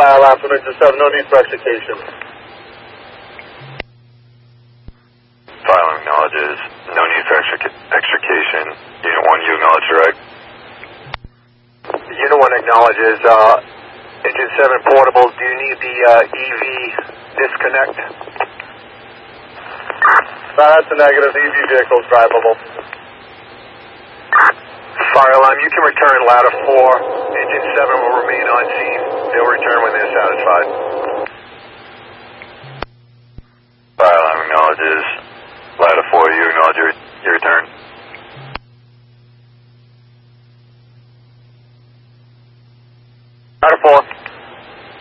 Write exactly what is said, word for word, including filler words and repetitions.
fire alarm from engine seven, no need for extrication. Fire alarm acknowledges, no need for extric extrication. Unit one, you acknowledge direct. Unit one acknowledges, uh, engine seven portable, do you need the uh, E V disconnect? No, that's a negative, the E V vehicle is drivable. Fire alarm, you can return ladder four. Engine seven will remain on scene. They'll return when they're satisfied. Fire alarm acknowledges,